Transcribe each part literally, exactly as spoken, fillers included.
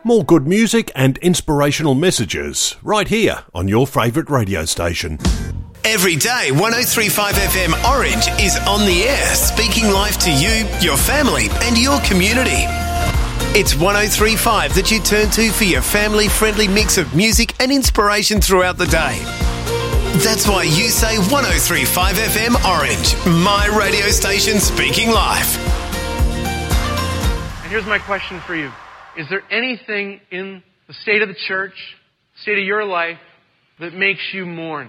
More good music and inspirational messages right here on your favourite radio station. Every day, one oh three point five F M Orange is on the air, speaking life to you, your family and your community. It's one oh three point five that you turn to for your family-friendly mix of music and inspiration throughout the day. That's why you say one oh three point five F M Orange, my radio station speaking life. And here's my question for you. Is there anything in the state of the church, state of your life, that makes you mourn?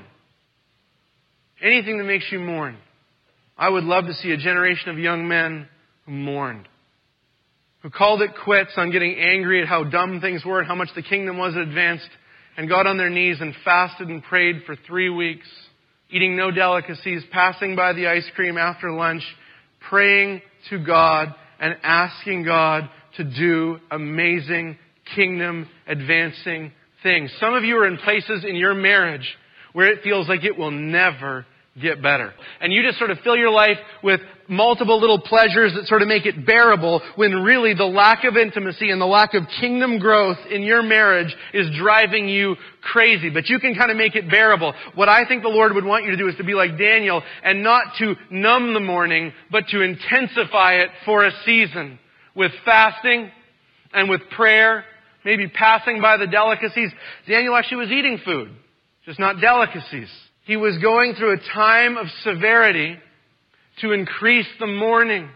Anything that makes you mourn? I would love to see a generation of young men who mourned, who called it quits on getting angry at how dumb things were and how much the kingdom was advanced, and got on their knees and fasted and prayed for three weeks, eating no delicacies, passing by the ice cream after lunch, praying to God and asking God to do amazing kingdom-advancing things. Some of you are in places in your marriage where it feels like it will never get better. And you just sort of fill your life with multiple little pleasures that sort of make it bearable, when really the lack of intimacy and the lack of kingdom growth in your marriage is driving you crazy. But you can kind of make it bearable. What I think the Lord would want you to do is to be like Daniel and not to numb the mourning, but to intensify it for a season. With fasting and with prayer, maybe passing by the delicacies. Daniel actually was eating food, just not delicacies. He was going through a time of severity to increase the mourning.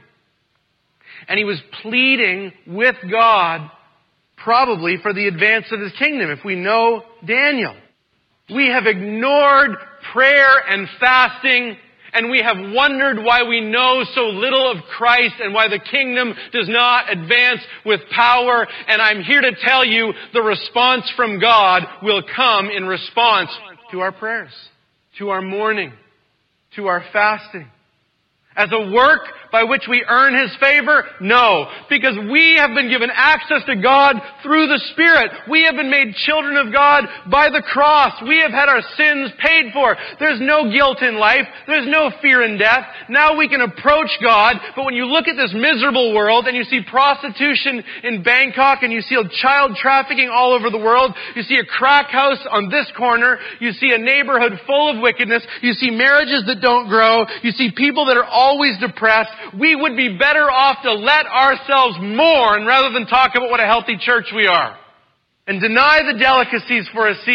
And he was pleading with God, probably for the advance of His kingdom, if we know Daniel. We have ignored prayer and fasting, and we have wondered why we know so little of Christ and why the kingdom does not advance with power. And I'm here to tell you the response from God will come in response to our prayers, to our mourning, to our fasting. As a work by which we earn His favor? No. Because we have been given access to God through the Spirit. We have been made children of God by the cross. We have had our sins paid for. There's no guilt in life. There's no fear in death. Now we can approach God. But when you look at this miserable world and you see prostitution in Bangkok and you see child trafficking all over the world, you see a crack house on this corner, you see a neighborhood full of wickedness, you see marriages that don't grow, you see people that are always depressed, we would be better off to let ourselves mourn rather than talk about what a healthy church we are. And deny the delicacies for a season.